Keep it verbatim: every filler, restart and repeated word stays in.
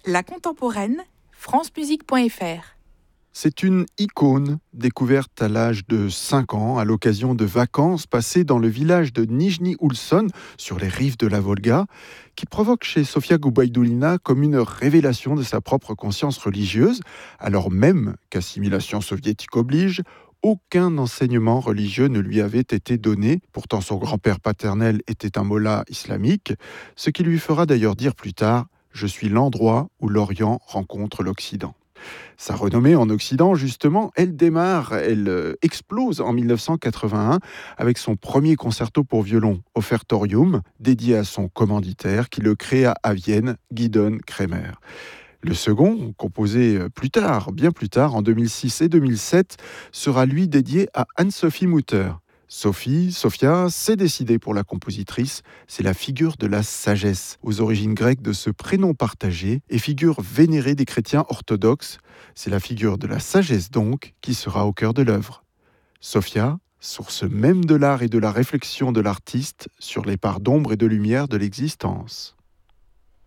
La contemporaine, francemusique point f r. C'est une icône découverte à l'âge de cinq ans à l'occasion de vacances passées dans le village de Nijni Oulson, sur les rives de la Volga, qui provoque chez Sofia Goubaïdoulina comme une révélation de sa propre conscience religieuse, alors même qu'assimilation soviétique oblige, aucun enseignement religieux ne lui avait été donné. Pourtant, son grand-père paternel était un mollah islamique, ce qui lui fera d'ailleurs dire plus tard « Je suis l'endroit où l'Orient rencontre l'Occident ». Sa renommée en Occident, justement, elle démarre, elle euh, explose en dix-neuf cent quatre-vingt-un avec son premier concerto pour violon, Offertorium, dédié à son commanditaire qui le créa à Vienne, Gidon Kremer. Le second, composé plus tard, bien plus tard, en deux mille six et deux mille sept, sera lui dédié à Anne-Sophie Mutter. Sophie, Sophia, c'est décidé pour la compositrice, c'est la figure de la sagesse, aux origines grecques de ce prénom partagé et figure vénérée des chrétiens orthodoxes. C'est la figure de la sagesse donc qui sera au cœur de l'œuvre. Sophia, source même de l'art et de la réflexion de l'artiste sur les parts d'ombre et de lumière de l'existence.